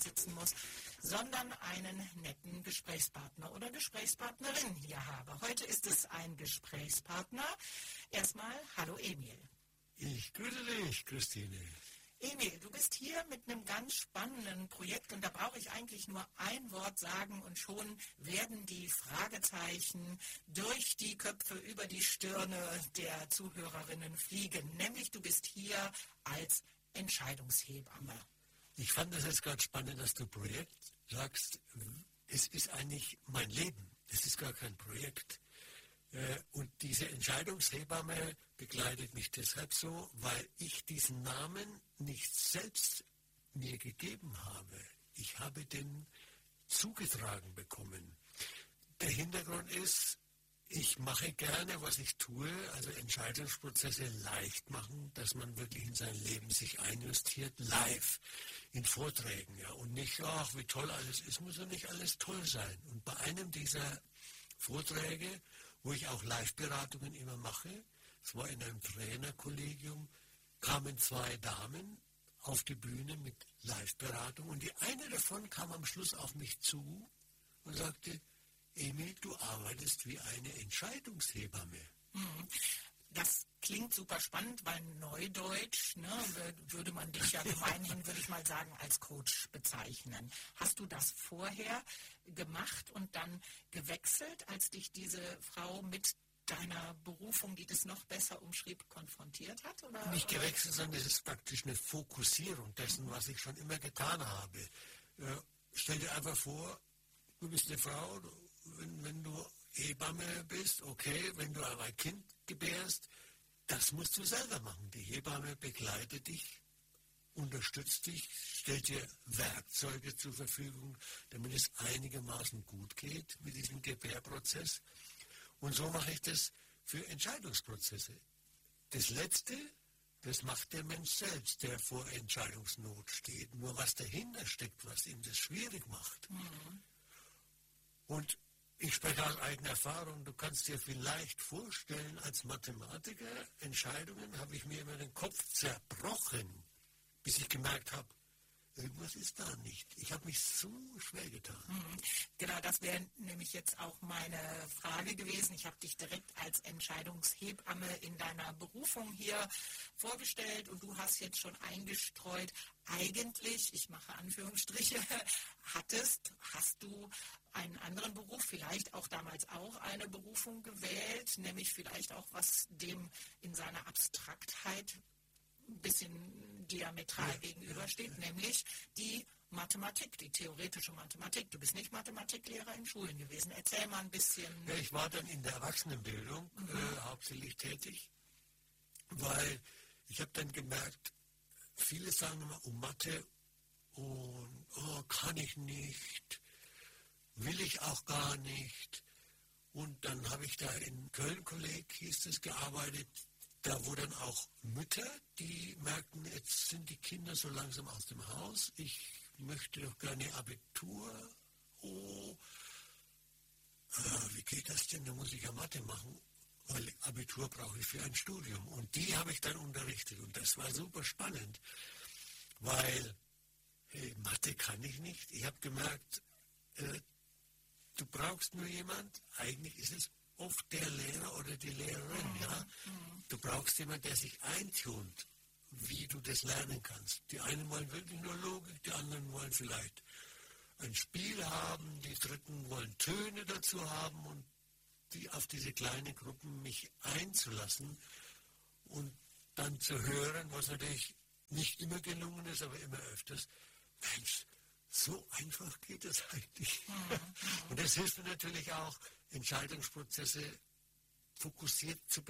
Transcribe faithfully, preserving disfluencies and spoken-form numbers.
sitzen muss, sondern einen netten Gesprächspartner oder Gesprächspartnerin hier habe. Heute ist es ein Gesprächspartner. Erstmal, hallo Emil. Ich grüße dich, Christine. Emil, du bist hier mit einem ganz spannenden Projekt und da brauche ich eigentlich nur ein Wort sagen und schon werden die Fragezeichen durch die Köpfe, über die Stirne der Zuhörerinnen fliegen. Nämlich du bist hier als Entscheidungshebamme. Ich fand das jetzt gerade spannend, dass du Projekt sagst. Es ist eigentlich mein Leben. Es ist gar kein Projekt. Und diese Entscheidungshebamme begleitet mich deshalb so, weil ich diesen Namen nicht selbst mir gegeben habe. Ich habe den zugetragen bekommen. Der Hintergrund ist, ich mache gerne, was ich tue, also Entscheidungsprozesse leicht machen, dass man wirklich in sein Leben sich einjustiert, live, in Vorträgen. Ja, und nicht, ach, wie toll alles ist, muss ja nicht alles toll sein. Und bei einem dieser Vorträge, wo ich auch Live-Beratungen immer mache, es war in einem Trainerkollegium, kamen zwei Damen auf die Bühne mit Live-Beratung und die eine davon kam am Schluss auf mich zu und sagte, Emil, du arbeitest wie eine Entscheidungshebamme. Das klingt super spannend, weil Neudeutsch, ne, würde man dich ja gemeinhin, würde ich mal sagen, als Coach bezeichnen. Hast du das vorher gemacht und dann gewechselt, als dich diese Frau mit deiner Berufung, die das noch besser umschrieb, konfrontiert hat? Oder? Nicht gewechselt, sondern es ist praktisch eine Fokussierung dessen, was ich schon immer getan habe. Äh, stell dir einfach vor, du bist eine Frau, wenn, wenn du Hebamme bist, okay, wenn du aber ein Kind gebärst, das musst du selber machen. Die Hebamme begleitet dich, unterstützt dich, stellt dir Werkzeuge zur Verfügung, damit es einigermaßen gut geht mit diesem Gebärprozess. Und so mache ich das für Entscheidungsprozesse. Das Letzte, das macht der Mensch selbst, der vor Entscheidungsnot steht. Nur was dahinter steckt, was ihm das schwierig macht. Mhm. Und ich spreche aus eigener Erfahrung. Du kannst dir vielleicht vorstellen, als Mathematiker, Entscheidungen habe ich mir immer den Kopf zerbrochen, bis ich gemerkt habe, irgendwas ist da nicht. Ich habe mich so schwer getan. Genau, das wäre nämlich jetzt auch meine Frage gewesen. Ich habe dich direkt als Entscheidungshebamme in deiner Berufung hier vorgestellt und du hast jetzt schon eingestreut, eigentlich, ich mache Anführungsstriche, hattest, hast du einen anderen Beruf, vielleicht auch damals auch eine Berufung gewählt, nämlich vielleicht auch was dem in seiner Abstraktheit ein bisschen diametral ja, gegenübersteht, ja, ja. nämlich die Mathematik, die theoretische Mathematik. Du bist nicht Mathematiklehrer in Schulen gewesen. Erzähl mal ein bisschen. Ja, ich war dann in der Erwachsenenbildung mhm. äh, hauptsächlich tätig, weil ich habe dann gemerkt, viele sagen immer, oh Mathe und oh, kann ich nicht, will ich auch gar nicht. Und dann habe ich da in Köln-Kolleg, hieß es, gearbeitet, da wo dann auch Mütter, die merkten, jetzt sind die Kinder so langsam aus dem Haus, ich möchte doch gerne Abitur, oh, äh, wie geht das denn, da muss ich ja Mathe machen, weil Abitur brauche ich für ein Studium. Und die habe ich dann unterrichtet und das war super spannend, weil hey, Mathe kann ich nicht. Ich habe gemerkt, äh, du brauchst nur jemand, eigentlich ist es oft der Lehrer oder die Lehrerin, mhm. ja. Du brauchst jemanden, der sich eintunt, wie du das lernen kannst. Die einen wollen wirklich nur Logik, die anderen wollen vielleicht ein Spiel haben, die dritten wollen Töne dazu haben und die auf diese kleinen Gruppen mich einzulassen und dann zu hören, was natürlich nicht immer gelungen ist, aber immer öfters. Mensch, so einfach geht es eigentlich. Mhm. Und das hilft mir natürlich auch, Entscheidungsprozesse fokussiert zu